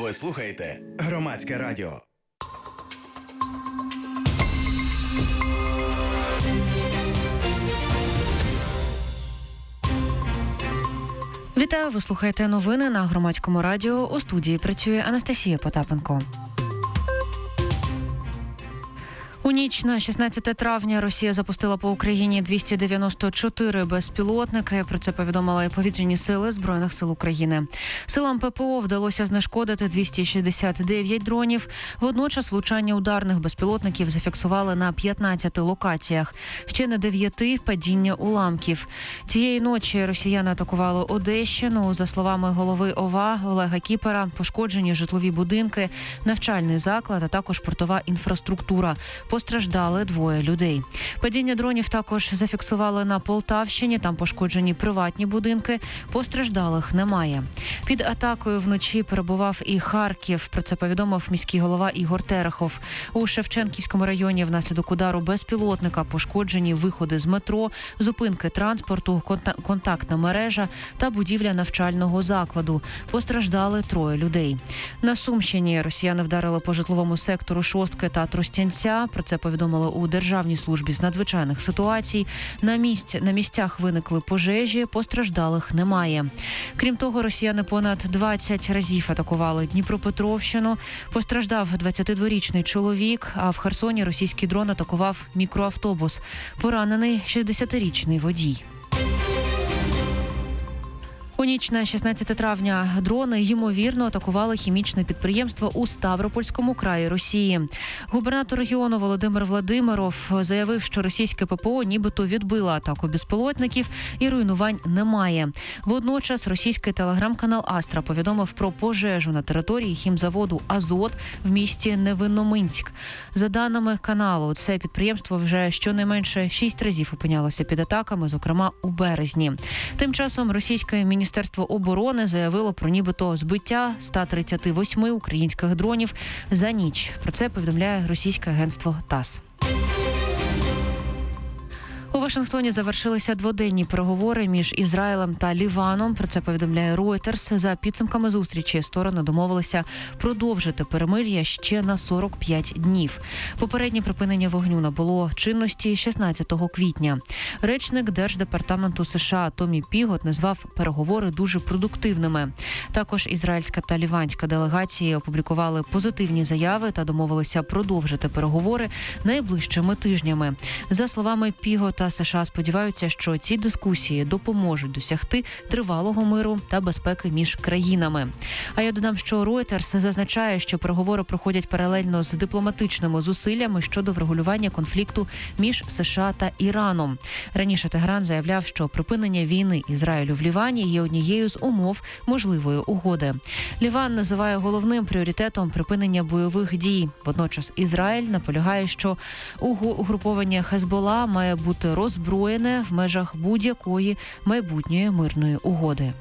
Ви слухаєте Громадське радіо. Вітаю, ви слухаєте новини на Громадському радіо. У студії працює Анастасія Потапенко. У ніч на 16 травня Росія запустила по Україні 294 безпілотники. Про це повідомили повітряні сили Збройних сил України. Силам ППО вдалося знешкодити 269 дронів. Водночас влучання ударних безпілотників зафіксували на 15 локаціях. Ще на 9 – падіння уламків. Цієї ночі росіяни атакували Одещину. За словами голови ОВА Олега Кіпера, пошкоджені житлові будинки, навчальний заклад, а також портова інфраструктура. Постраждали 2 людей. Падіння дронів також зафіксували на Полтавщині. Там пошкоджені приватні будинки. Постраждалих немає. Під атакою вночі перебував і Харків. Про це повідомив міський голова Ігор Терехов. У Шевченківському районі внаслідок удару безпілотника пошкоджені виходи з метро, зупинки транспорту, контактна мережа та будівля навчального закладу. Постраждали 3 людей. На Сумщині росіяни вдарили по житловому сектору Шостки та Тростянця. Про це повідомили у Державній службі з надзвичайних ситуацій. На місцях виникли пожежі, постраждалих немає. Крім того, росіяни понад 20 разів атакували Дніпропетровщину. Постраждав 22-річний чоловік, а в Херсоні російський дрон атакував мікроавтобус. Поранений 60-річний водій. У ніч на 16 травня дрони, ймовірно, атакували хімічне підприємство у Ставропольському краї Росії. Губернатор регіону Володимир Владимиров заявив, що російське ППО нібито відбило атаку безпілотників і руйнувань немає. Водночас російський телеграм-канал «Астра» повідомив про пожежу на території хімзаводу «Азот» в місті Невинноминськ. За даними каналу, це підприємство вже щонайменше 6 разів опинялося під атаками, зокрема у березні. Тим часом російське Міністерство оборони заявило про нібито збиття 138 українських дронів за ніч. Про це повідомляє російське агентство ТАСС. У Вашингтоні завершилися дводенні переговори між Ізраїлем та Ліваном. Про це повідомляє Reuters. За підсумками зустрічі сторони домовилися продовжити перемир'я ще на 45 днів. Попереднє припинення вогню набуло чинності 16 квітня. Речник Держдепартаменту США Томі Пігот назвав переговори дуже продуктивними. Також ізраїльська та ліванська делегації опублікували позитивні заяви та домовилися продовжити переговори найближчими тижнями. За словами Пігота, США сподіваються, що ці дискусії допоможуть досягти тривалого миру та безпеки між країнами. А я додам, що Reuters зазначає, що переговори проходять паралельно з дипломатичними зусиллями щодо врегулювання конфлікту між США та Іраном. Раніше Тегеран заявляв, що припинення війни Ізраїлю в Лівані є однією з умов можливої угоди. Ліван називає головним пріоритетом припинення бойових дій. Водночас Ізраїль наполягає, що угруповання Хезбола має бути роззброєне в межах будь-якої майбутньої мирної угоди.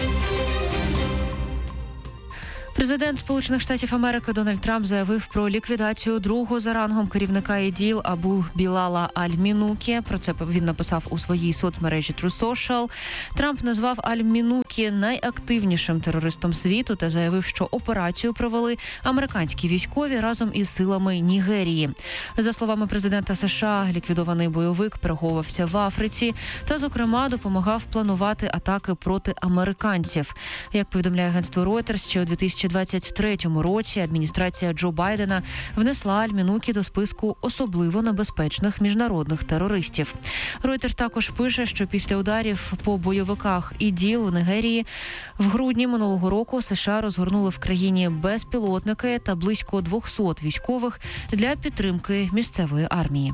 Президент Сполучених Штатів Америки Дональд Трамп заявив про ліквідацію другого за рангом керівника ІДІЛ Абу Білала Аль-Мінукі. Про це він написав у своїй соцмережі True Social. Трамп назвав Аль-Мінукі найактивнішим терористом світу та заявив, що операцію провели американські військові разом із силами Нігерії. За словами президента США, ліквідований бойовик переховувався в Африці та, зокрема, допомагав планувати атаки проти американців. Як повідомляє агентство Reuters, ще у 2023 році адміністрація Джо Байдена внесла Аль-Мінукі до списку особливо небезпечних міжнародних терористів. Reuters також пише, що після ударів по бойовиках ІДІЛ у Нігерії в грудні минулого року США розгорнули в країні безпілотники та близько 200 військових для підтримки місцевої армії.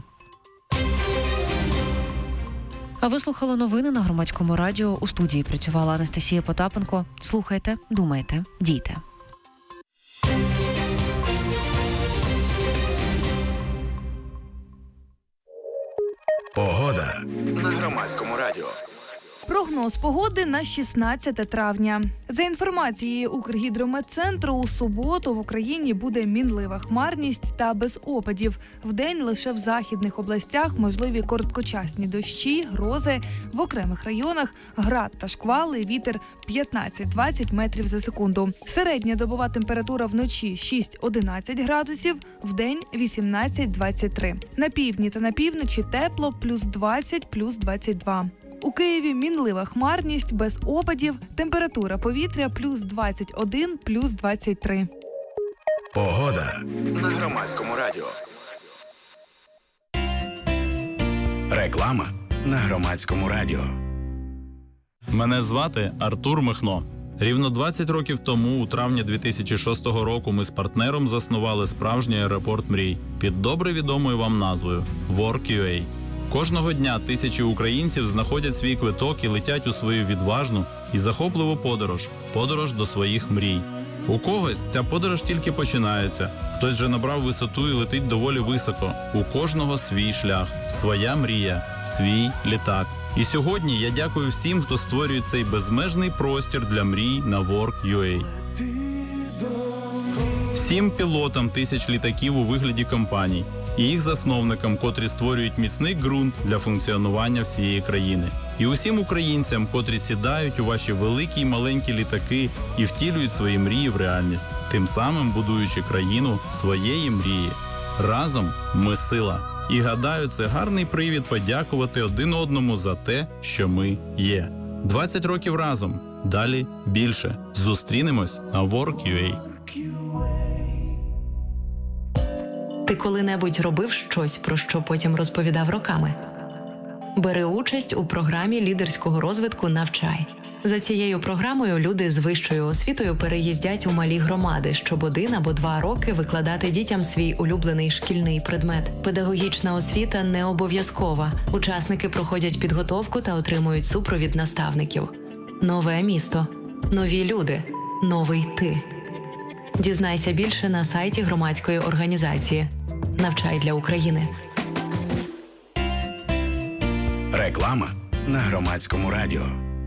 А ви слухали новини на Громадському радіо. У студії працювала Анастасія Потапенко. Слухайте, думайте, дійте. Погода на Громадському радіо. Прогноз прогноз погоди на 16 травня. За інформацією Укргідрометцентру, у суботу в Україні буде мінлива хмарність та без опадів. Вдень лише в західних областях можливі короткочасні дощі, грози, в окремих районах град та шквали, вітер 15-20 метрів за секунду. Середня добова температура вночі 6-11 градусів, вдень 18-23. На півдні та на півночі тепло плюс 20, плюс 22. У Києві мінлива хмарність, без опадів, температура повітря плюс 21, плюс 23. Погода на Громадському радіо. Реклама на Громадському радіо. Мене звати Артур Михно. Рівно 20 років тому, у травні 2006 року, ми з партнером заснували справжній аеропорт мрій під добре відомою вам назвою Work.ua. Кожного дня тисячі українців знаходять свій квиток і летять у свою відважну і захопливу подорож до своїх мрій. У когось ця подорож тільки починається, хтось вже набрав висоту і летить доволі високо. У кожного свій шлях, своя мрія, свій літак. І сьогодні я дякую всім, хто створює цей безмежний простір для мрій на Work.ua. Всім пілотам тисяч літаків у вигляді компаній і їх засновникам, котрі створюють міцний ґрунт для функціонування всієї країни. І усім українцям, котрі сідають у ваші великі й маленькі літаки і втілюють свої мрії в реальність, тим самим будуючи країну своєї мрії. Разом ми сила. І гадаю, це гарний привід подякувати один одному за те, що ми є. 20 років разом. Далі більше. Зустрінемось на Work.ua. Ти коли-небудь робив щось, про що потім розповідав роками? Бери участь у програмі лідерського розвитку «Навчай». За цією програмою люди з вищою освітою переїздять у малі громади, щоб 1 або 2 роки викладати дітям свій улюблений шкільний предмет. Педагогічна освіта не обов'язкова. Учасники проходять підготовку та отримують супровід наставників. Нове місто. Нові люди. Новий ти. Дізнайся більше на сайті громадської організації «Навчай для України». Реклама на Громадському радіо.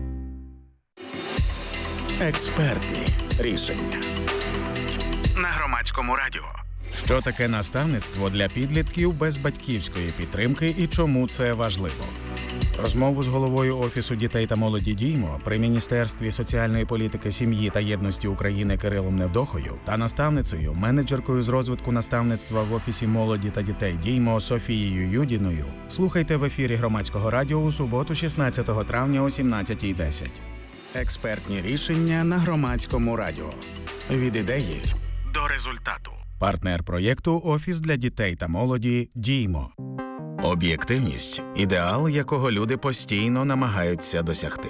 Експертні рішення на Громадському радіо. Що таке наставництво для підлітків без батьківської підтримки і чому це важливо? Розмову з головою Офісу дітей та молоді «Діймо» при Міністерстві соціальної політики, сім'ї та єдності України Кирилом Невдохою та наставницею, менеджеркою з розвитку наставництва в Офісі молоді та дітей «Діймо» Софією Юдіною слухайте в ефірі Громадського радіо у суботу 16 травня о 17:10. Експертні рішення на Громадському радіо. Від ідеї до результату. Партнер проєкту «Офіс для дітей та молоді «Діймо». Об'єктивність – ідеал, якого люди постійно намагаються досягти.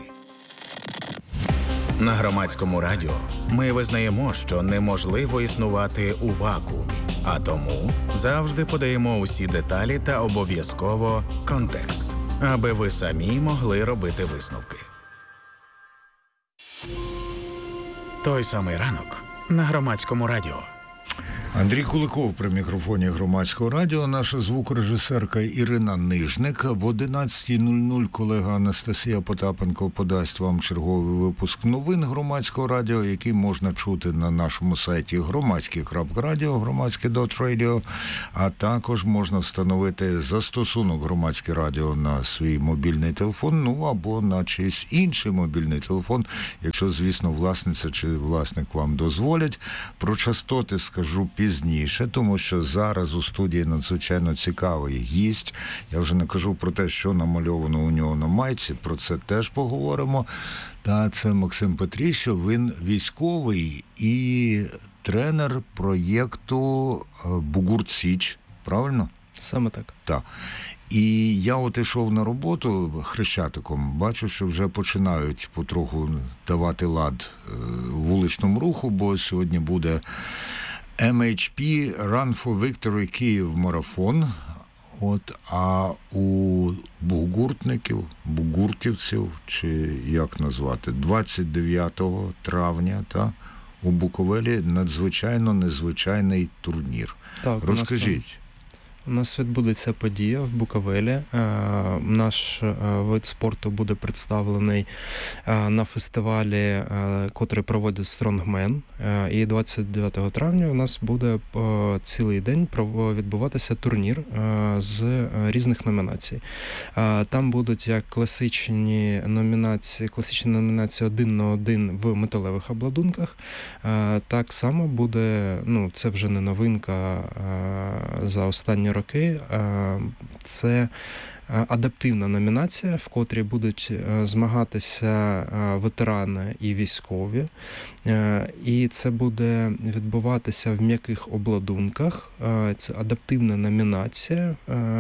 На Громадському радіо ми визнаємо, що неможливо існувати у вакуумі, а тому завжди подаємо усі деталі та обов'язково контекст, аби ви самі могли робити висновки. Той самий ранок на Громадському радіо. Андрій Куликов при мікрофоні Громадського радіо, наша звукорежисерка Ірина Нижник. В 11:00 колега Анастасія Потапенко подасть вам черговий випуск новин Громадського радіо, який можна чути на нашому сайті громадське.радіо, громадське.радіо, а також можна встановити застосунок Громадське радіо на свій мобільний телефон, ну або на чийсь інший мобільний телефон, якщо, звісно, власниця чи власник вам дозволять. Про частоти скажу пізніше, тому що зараз у студії надзвичайно цікавий гість. Я вже не кажу про те, що намальовано у нього на майці, про це теж поговоримо. Та це Максим Петріщов, він військовий і тренер проєкту «Бугурт Січ», правильно? Саме так. Так. І я от ішов на роботу Хрещатиком, бачу, що вже починають потроху давати лад вуличному руху, бо сьогодні буде MHP Run for Victory Київ марафон. От, а у бугуртівців, чи як назвати, 29 травня, у Буковелі надзвичайно незвичайний турнір. Так, розкажіть. у нас відбудеться подія в Буковелі. Наш вид спорту буде представлений на фестивалі, котрий проводить Strongman. І 29 травня у нас буде цілий день відбуватися турнір з різних номінацій. Там будуть як класичні номінації 1 на 1 в металевих обладунках. Так само буде, це вже не новинка за останні роки, це адаптивна номінація, в котрій будуть змагатися ветерани і військові. І це буде відбуватися в м'яких обладунках. Це адаптивна номінація.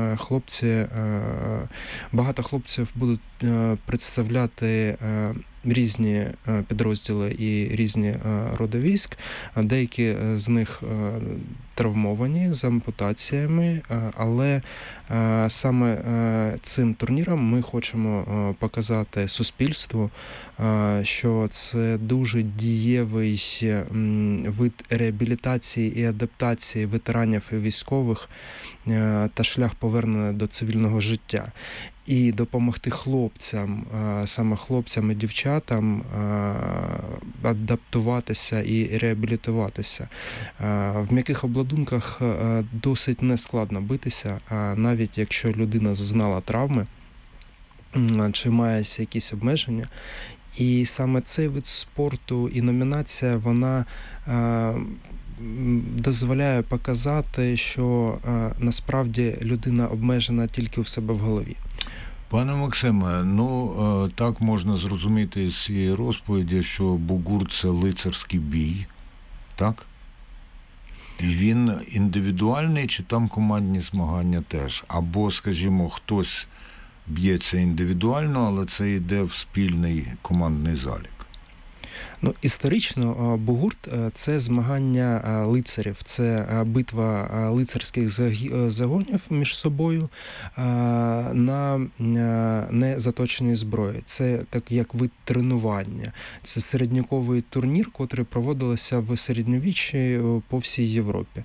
Багато хлопців будуть представляти різні підрозділи і різні роди військ. Деякі з них травмовані з ампутаціями, але саме цим турніром ми хочемо показати суспільству, що це дуже дієвий вид реабілітації і адаптації ветеранів і військових та шлях повернення до цивільного життя. І допомогти хлопцям, саме хлопцям і дівчатам адаптуватися і реабілітуватися. В м'яких обладунках досить нескладно битися, навіть якщо людина зазнала травми чи має якісь обмеження. І саме цей вид спорту і номінація, вона дозволяє показати, що насправді людина обмежена тільки в себе в голові. Пане Максиме, так можна зрозуміти з цієї розповіді, що бугурт – це лицарський бій, так? І він індивідуальний, чи там командні змагання теж? Або, скажімо, хтось б'ється індивідуально, але це йде в спільний командний залік? Історично бугурт – це змагання лицарів, це битва лицарських загонів між собою на незаточеній зброї. Це так як вид тренування. Це середньовіковий турнір, котрий проводився в середньовіччі по всій Європі.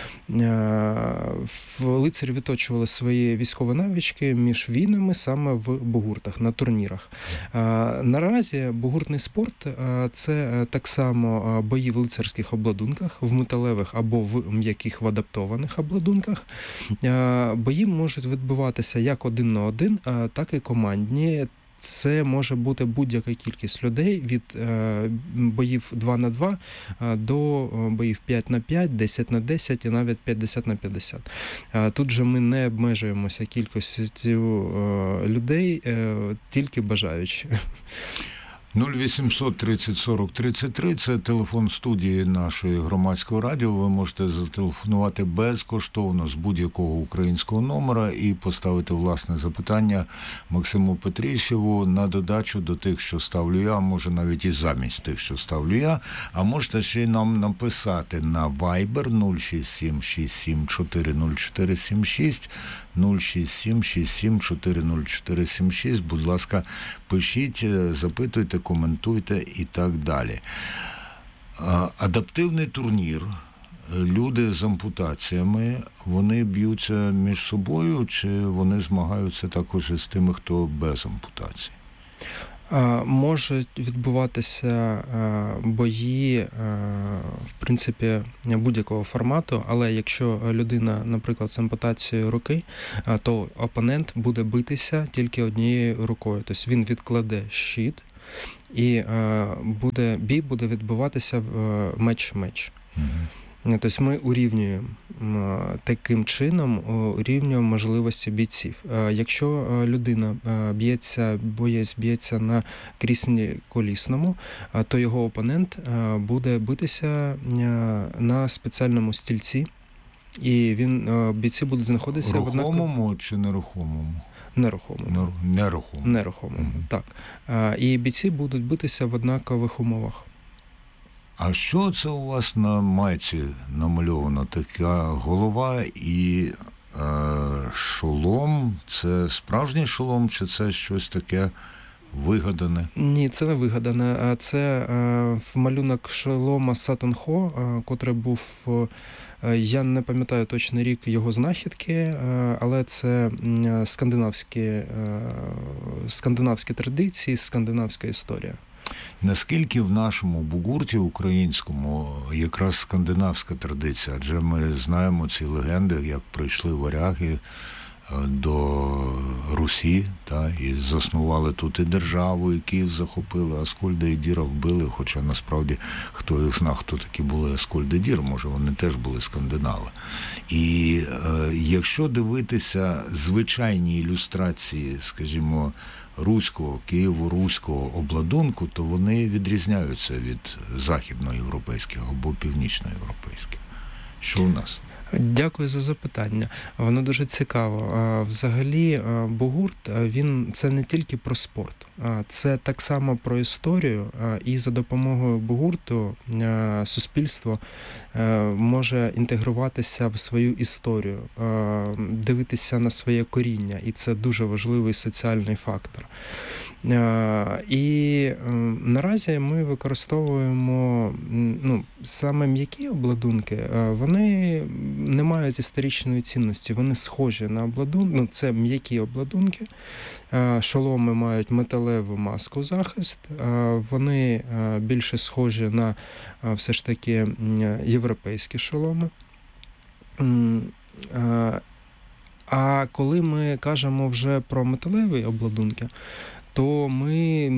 Лицарі відточували свої військові навички між війнами саме в бугуртах, на турнірах. Наразі бугуртний спорт – це так само бої в лицарських обладунках, в металевих або в м'яких в адаптованих обладунках. Бої можуть відбуватися як 1 на 1, так і командні. Це може бути будь-яка кількість людей від боїв 2 на 2 до боїв 5 на 5, 10 на 10 і навіть 50 на 50. Тут же ми не обмежуємося кількістю людей, тільки бажаючи. 0800 30 40 33 – це телефон студії нашої громадського радіо. Ви можете зателефонувати безкоштовно з будь-якого українського номера і поставити власне запитання Максиму Петрішеву на додачу до тих, що ставлю я, може навіть і замість тих, що ставлю я. А можете ще й нам написати на Viber 067 67 404 76, 067 67 404 76. Будь ласка, пишіть, запитуйте, коментуйте і так далі. Адаптивний турнір. Люди з ампутаціями, вони б'ються між собою, чи вони змагаються також з тими, хто без ампутації? Можуть відбуватися бої, в принципі, будь-якого формату, але якщо людина, наприклад, з ампутацією руки, то опонент буде битися тільки однією рукою. Тобто він відкладе щит, і бій буде відбуватися меч-меч. Тобто ми урівнюємо таким чином, урівнюємо можливості бійців. Якщо людина боєць б'ється на кріслі колісному, то його опонент буде битися на спеціальному стільці, і бійці будуть знаходитися в рухомому чи нерухомому? Нерухомому, так. І бійці будуть битися в однакових умовах. А що це у вас на майці намальовано? Така голова і шолом? Це справжній шолом, чи це щось таке Вигадане? Ні, це не вигадане. Це малюнок шолома Сатон Хо, котрий був, я не пам'ятаю точний рік його знахідки, але це скандинавські традиції, скандинавська історія. Наскільки в нашому бугурті українському якраз скандинавська традиція? Адже ми знаємо ці легенди, як прийшли варяги до Русі, і заснували тут і державу, і Київ захопили, Аскольда і Діра вбили, хоча насправді хто їх знав, хто такі були Аскольд і Дір, може вони теж були скандинави. І якщо дивитися звичайні ілюстрації, скажімо, руського, києво-руського обладунку, то вони відрізняються від західноєвропейських або північноєвропейських. Що у нас? Дякую за запитання. Воно дуже цікаво. Взагалі, бугурт, це не тільки про спорт. Це так само про історію, і за допомогою бугурту суспільство може інтегруватися в свою історію, дивитися на своє коріння, і це дуже важливий соціальний фактор. І наразі ми використовуємо саме м'які обладунки, вони не мають історичної цінності, вони схожі на обладунки, це м'які обладунки, шоломи мають металеву маску захист, вони більше схожі на все ж таки європейські шоломи. А коли ми кажемо вже про металеві обладунки, то ми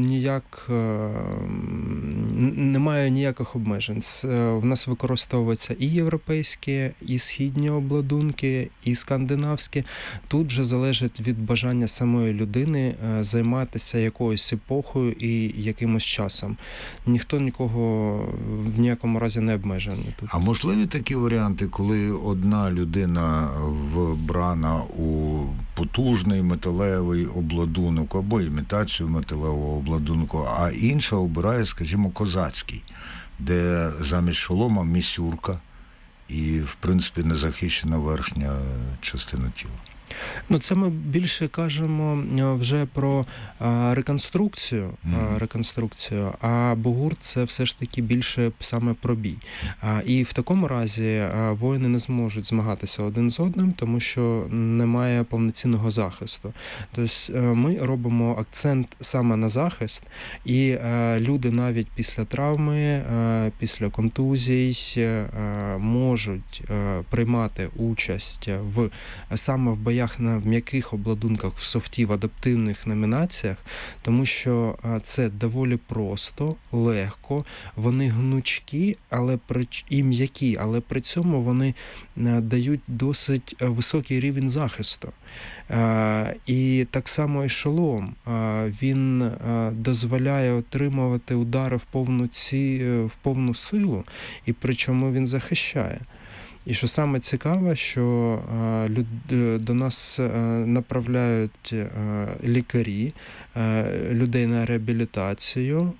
немає ніяких обмежень. В нас використовуються і європейські, і східні обладунки, і скандинавські. Тут вже залежить від бажання самої людини займатися якоюсь епохою і якимось часом. Ніхто нікого в ніякому разі не обмежений тут. А можливі такі варіанти, коли одна людина вбрана у потужний металевий обладунок або імітацію металевого обладунку, а інша обирає, скажімо, козацький, де замість шолома місюрка і, в принципі, незахищена верхня частина тіла? Це ми більше кажемо вже про реконструкцію, а бугурт – це все ж таки більше саме про бій. І в такому разі воїни не зможуть змагатися один з одним, тому що немає повноцінного захисту. Тобто ми робимо акцент саме на захист, і люди навіть після травми, після контузій можуть приймати участь саме в боях на м'яких обладунках, в софті, в адаптивних номінаціях, тому що це доволі просто, легко, вони гнучкі, і м'які, але при цьому вони дають досить високий рівень захисту. І так само і шолом. Він дозволяє отримувати удари в повну силу, і причому він захищає. І що саме цікаве, що до нас направляють лікарі, людей на реабілітацію,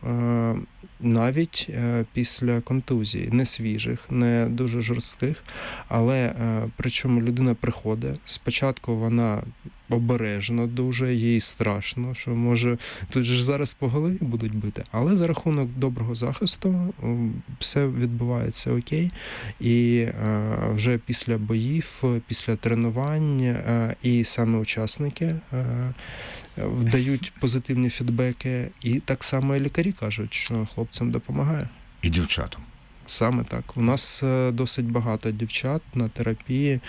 навіть після контузій, не свіжих, не дуже жорстких, але причому людина приходить, спочатку вона обережно дуже, їй страшно, що може тут же зараз по голові будуть бити, але за рахунок доброго захисту все відбувається окей, і вже після боїв, після тренувань і саме учасники дають позитивні фідбеки, і так само і лікарі кажуть, що хлопцям допомагає. І дівчатам. Саме так. У нас досить багато дівчат на терапії.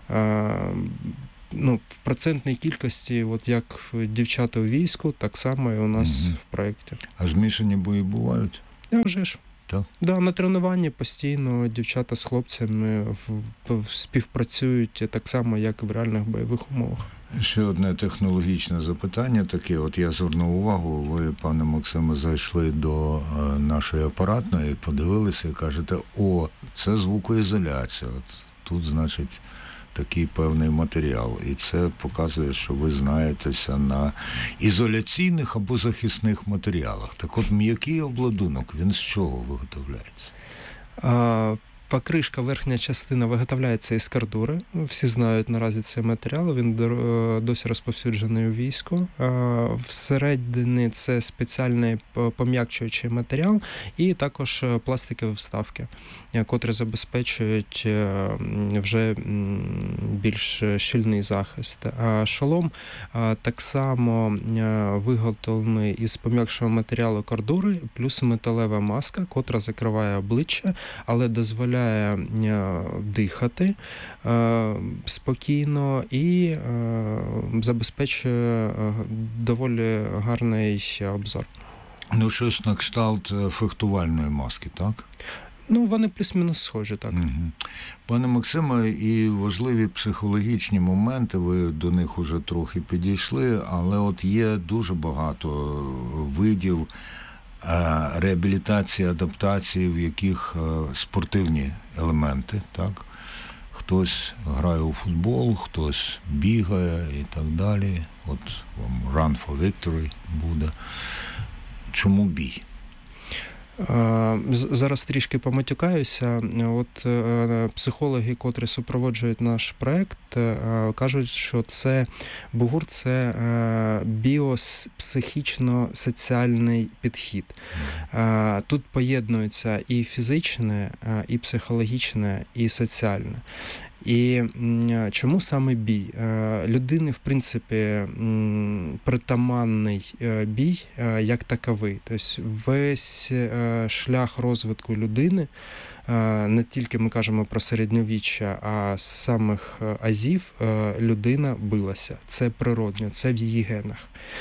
В процентній кількості, от як дівчата у війську, так само і у нас в проєкті. А змішані бої бувають? Вже ж. Так? Да, на тренуванні постійно дівчата з хлопцями співпрацюють так само, як і в реальних бойових умовах. Ще одне технологічне запитання таке. От я звернув увагу, ви, пане Максиме, зайшли до нашої апаратної, подивилися і кажете, це звукоізоляція. От тут, значить, такий певний матеріал. І це показує, що ви знаєтеся на ізоляційних або захисних матеріалах. Так от, м'який обладунок, він з чого виготовляється? Покришка, верхня частина виготовляється із кардури. Всі знають наразі цей матеріал, він досі розповсюджений у війську. Всередині це спеціальний пом'якчуючий матеріал і також пластикові вставки, котрі забезпечують вже більш щільний захист. Шолом так само виготовлений із пом'якшого матеріалу кардури, плюс металева маска, котра закриває обличчя, але дозволяє дихати спокійно і забезпечує доволі гарний обзор. Ну, щось на кшталт фехтувальної маски, так? Ну, вони плюс-мінус схожі, так. Угу. Пане Максиме, і важливі психологічні моменти, ви до них уже трохи підійшли, але от є дуже багато видів реабілітації, адаптації, в яких спортивні елементи, так? Хтось грає у футбол, хтось бігає і так далі. От вам Run for Victory буде. Чому бій? Зараз трішки поматюкаюся. От психологи, котрі супроводжують наш проект, кажуть, що Бугур – це біопсихічно-соціальний підхід. Тут поєднується і фізичне, і психологічне, і соціальне. І чому саме бій? Людини, в принципі, притаманний бій як таковий. Тобто весь шлях розвитку людини, не тільки ми кажемо про середньовіччя, а з самих азів людина билася. Це природньо, це в її генах.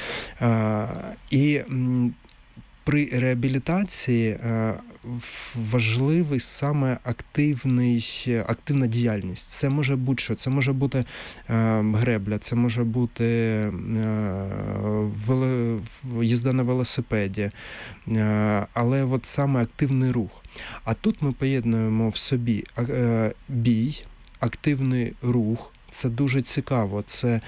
І при реабілітації важливий саме активна діяльність. Це може будь-що. Це може бути гребля, це може бути їзда на велосипеді, але от саме активний рух. А тут ми поєднуємо в собі бій, активний рух. Це дуже цікаво. Це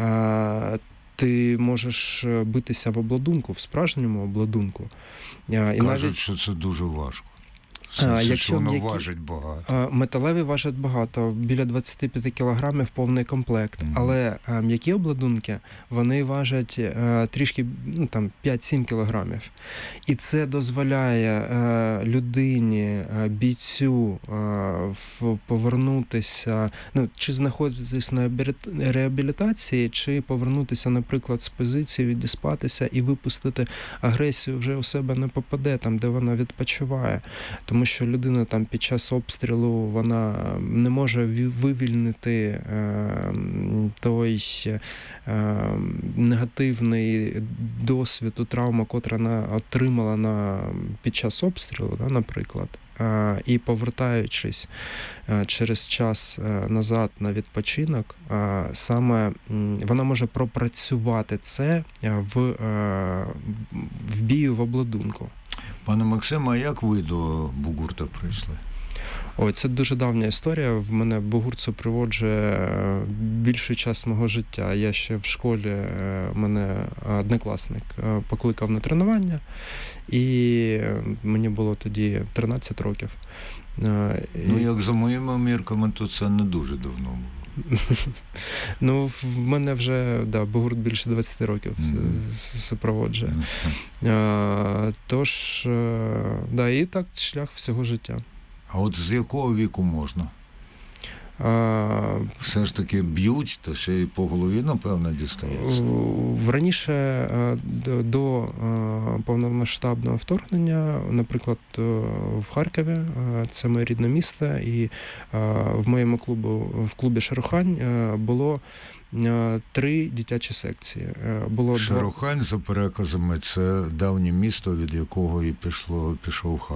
ти можеш битися в обладунку, в справжньому обладунку. Кажуть, що це дуже важко. Якщо воно важить багато. Металеві важать багато, біля 25 кілограмів повний комплект. Але м'які обладунки, вони важать трішки, 5-7 кілограмів. І це дозволяє людині, бійцю повернутися, чи знаходитись на реабілітації, чи повернутися, наприклад, з позиції, відіспатися і випустити агресію вже у себе не попаде, там, де вона відпочиває. Тому що людина там під час обстрілу, вона не може вивільнити той негативний досвід, травму, котра вона отримала під час обстрілу, наприклад. І повертаючись через час назад на відпочинок, саме вона може пропрацювати це в бію в обладунку. Пане Максиме, а як ви до бугурта прийшли? Це дуже давня історія. В мене бугурт супроводжує більший час мого життя. Я ще в школі, мене однокласник покликав на тренування, і мені було тоді 13 років. Як за моїми мірками, то це не дуже давно було. В мене вже, бугурт більше 20 років супроводжує. Тож, і так шлях всього життя. А от з якого віку можна? Все ж таки б'ють, то ще й по голові, напевно, дістається. Раніше до повномасштабного вторгнення, наприклад, в Харкові, це моє рідне місто, і в моєму клубі «Шерохань» було 3 дитячі секції. Шерохань, за переказами, це давнє місто, від якого і пішов Харків.